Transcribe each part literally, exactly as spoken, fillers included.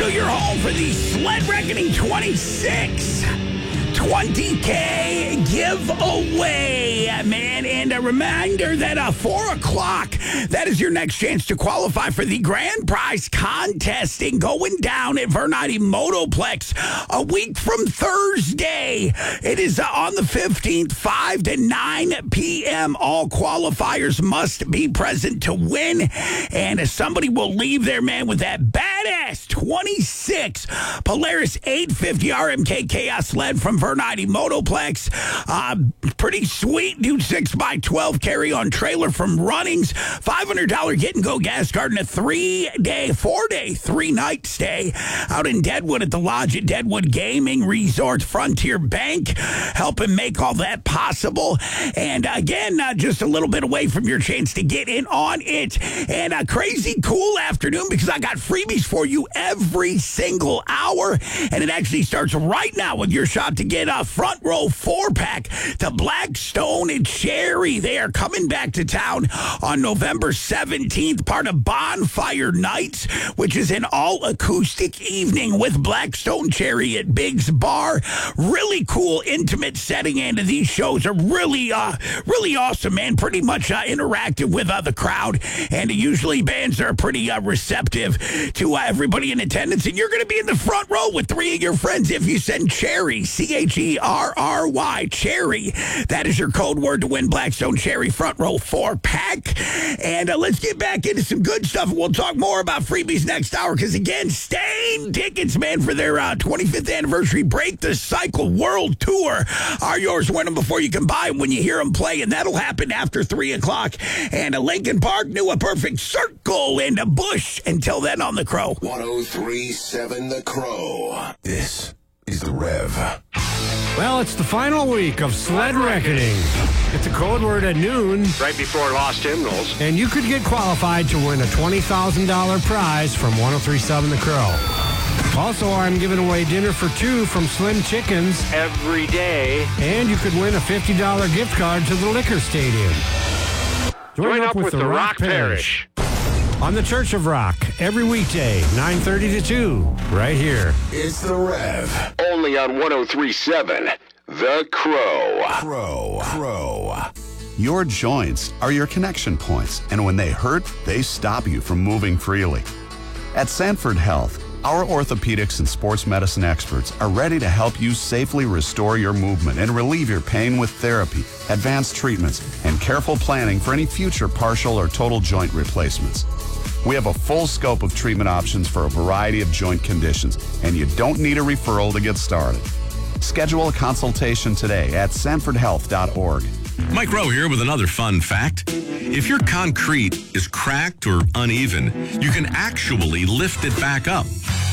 to your home for the Sled Reckoning twenty-six twenty K giveaway, man. And a reminder that uh, four o'clock, that is your next chance to qualify for the grand prize contesting going down at Vernati Motoplex a week from Thursday. It is uh, on the fifteenth, five to nine p.m. All qualifiers must be present to win. And uh, somebody will leave there, man, with that badass twenty-six Polaris eight fifty R M K Chaos sled from Vernati Motoplex. Uh, pretty sweet new six by twelve carry-on trailer from Runnings. five hundred dollars get-and-go gas card and a three-day, four-day, three-night stay out in Deadwood at the Lodge at Deadwood Gaming Resort. Frontier Bank helping make all that possible. And again, uh, just a little bit away from your chance to get in on it. And a crazy cool afternoone because I got freebies for you every single hour. And it actually starts right now with your shot to get a front row four-pack to Blackstone and Cherry. They are coming back to town on November seventeenth, part of Bonfire Nights, which is an all-acoustic evening with Blackstone Cherry at Biggs Bar. Really cool, intimate setting, and these shows are really, uh, really awesome, man. Pretty much uh, interactive with uh, the crowd, and usually bands are pretty uh, receptive to uh, everybody in attendance, and you're going to be in the front row with three of your friends if you send Cherry, C H E R R Y, Cherry. That is your code word to win Blackstone Cherry front row four-pack. And uh, let's get back into some good stuff. We'll talk more about freebies next hour because, again, Stain tickets, man, for their uh, twenty-fifth anniversary Break the Cycle World Tour are yours. Win them before you can buy them when you hear them play, and that'll happen after three o'clock. And a Lincoln Park knew a perfect circle and a bush. Until then, on The Crow. one oh three point seven The Crow. This is The Rev. Well, it's the final week of Sled Reckoning. It's a code word at noon. Right before Lost Hymnals. And you could get qualified to win a twenty thousand dollars prize from one oh three point seven The Crow. Also, I'm giving away dinner for two from Slim Chickens. Every day. And you could win a fifty dollars gift card to the Liquor Stadium. Join, Join up, up with, with the, the Rock, Rock Parish. Parish. On the Church of Rock, every weekday, nine thirty to two, right here. It's The Rev. Only on one oh three point seven, The Crow. Crow. Crow. Your joints are your connection points, and when they hurt, they stop you from moving freely. At Sanford Health, our orthopedics and sports medicine experts are ready to help you safely restore your movement and relieve your pain with therapy, advanced treatments, and careful planning for any future partial or total joint replacements. We have a full scope of treatment options for a variety of joint conditions, and you don't need a referral to get started. Schedule a consultation today at sanford health dot org. Mike Rowe here with another fun fact. If your concrete is cracked or uneven, you can actually lift it back up.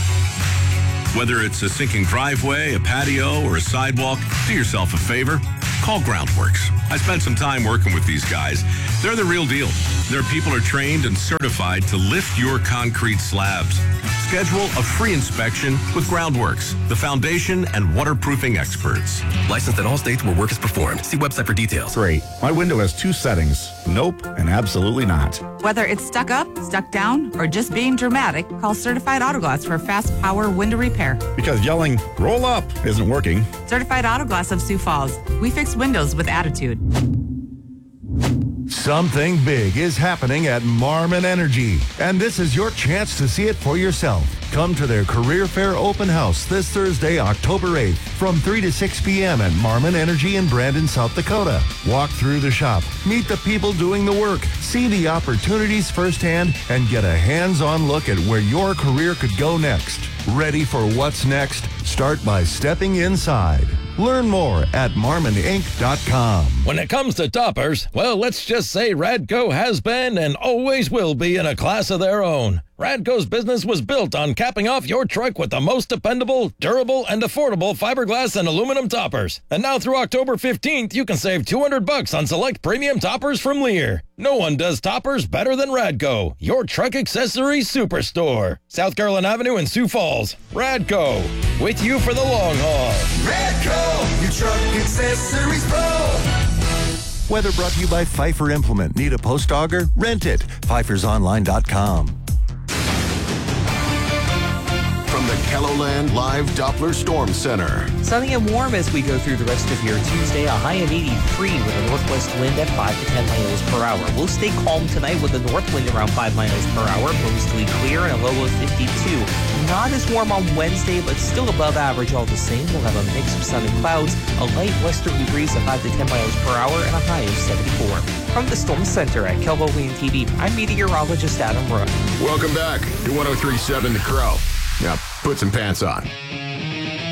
Whether it's a sinking driveway, a patio, or a sidewalk, do yourself a favor. Call Groundworks. I spent some time working with these guys. They're the real deal. Their people are trained and certified to lift your concrete slabs. Schedule a free inspection with Groundworks, the foundation and waterproofing experts. Licensed in all states where work is performed. See website for details. Great. My window has two settings. Nope and absolutely not. Whether it's stuck up, stuck down, or just being dramatic, call Certified Autoglass for fast power window repair. Because yelling, roll up, isn't working. Certified Autoglass of Sioux Falls. We fix windows with attitude. Something big is happening at Marmon Energy, and this is your chance to see it for yourself. Come to their Career Fair Open House this Thursday, October eighth, from three to six p.m. at Marmon Energy in Brandon, South Dakota. Walk through the shop, meet the people doing the work, see the opportunities firsthand, and get a hands-on look at where your career could go next. Ready for what's next? Start by stepping inside. Learn more at marmon inc dot com. When it comes to toppers, well, let's just say Radco has been and always will be in a class of their own. Radco's business was built on capping off your truck with the most dependable, durable, and affordable fiberglass and aluminum toppers. And now through October fifteenth, you can save two hundred bucks on select premium toppers from Lear. No one does toppers better than Radco, your truck accessories superstore. South Carolina Avenue in Sioux Falls. Radco, with you for the long haul. Radco, your truck accessories pro. Weather brought to you by Pfeiffer Implement. Need a post auger? Rent it. Pfeiffer's online dot com. From the Helloland Live Doppler Storm Center. Sunny and warm as we go through the rest of your Tuesday. A high of eighty-three with a northwest wind at five to ten miles per hour. We'll stay calm tonight with a north wind around five miles per hour, mostly clear, and a low of fifty-two. Not as warm on Wednesday, but still above average all the same. We'll have a mix of sun and clouds, a light westerly breeze at five to ten miles per hour, and a high of seventy-four. From the Storm Center at Kelvo Wind T V, I'm meteorologist Adam Rook. Welcome back to one oh three point seven The Crow. Now, put some pants on.